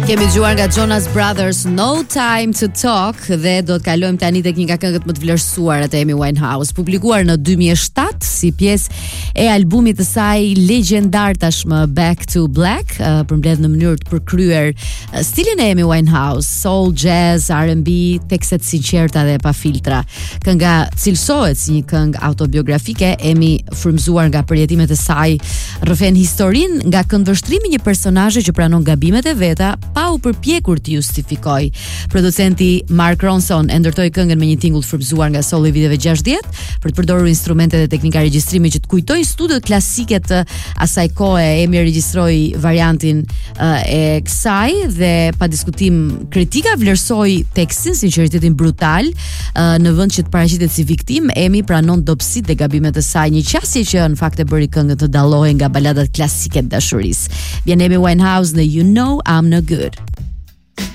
Kemi dëgjuar nga Jonas Brothers No Time to Talk dhe do të kalojmë tani tek një nga këngët më të vlerësuara të Amy Winehouse, publikuar në 2007 si pjesë e albumit të saj legjendar tashmë Back to Black, përmbledh në mënyrë të përkryer stilin e Amy Winehouse, soul, jazz, R&B, tekstet sinqerta dhe pa filtra. Kënga cilësohet si një këngë autobiografike. Amy, frymzuar nga përjetimet e saj, rrëfen historinë nga këndvështrimi një personazhi që pranon gabimet e veta pa u përpjekur të justifikoj. Producenti Mark Ronson e ndërtoi këngën me një tingull të frymzuar nga soul i viteve 60 për të përdorur instrumente dhe teknika regjistrimi që të kujtojnë studiot klasike të asaj kohe. Emi regjistroi variantin e kësaj dhe pa diskutim kritika vlerësoi tekstin, sinqeritetin brutal. Në vend që të paraqitet si viktim, Emi pranon dobësitë dhe gabimet e saj, një qasje që në fakt e bëri këngën të dallohej nga baladat klasike të dashurisë. Vjen Amy Winehouse në You Know I'm No Good.